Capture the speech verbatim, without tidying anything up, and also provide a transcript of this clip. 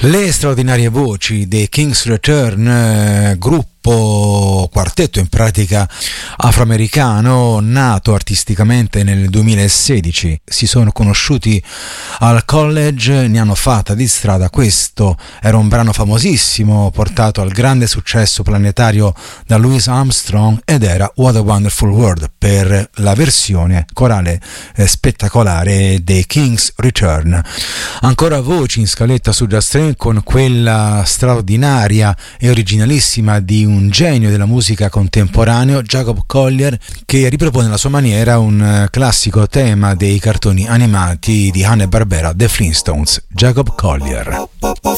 Le straordinarie voci dei King's Return, eh, gruppo quartetto in pratica afroamericano nato artisticamente nel duemilasedici, si sono conosciuti al college, ne hanno fatta di strada. Questo era un brano famosissimo portato al grande successo planetario da Louis Armstrong ed era What a Wonderful World per la versione corale eh, spettacolare dei King's Return. Ancora voci in scaletta su Just Train con quella straordinaria e originalissima di un genio della musica contemporaneo, Jacob Collier, che ripropone alla sua maniera un classico tema dei cartoni animati di Hanna-Barbera, The Flintstones. Jacob Collier.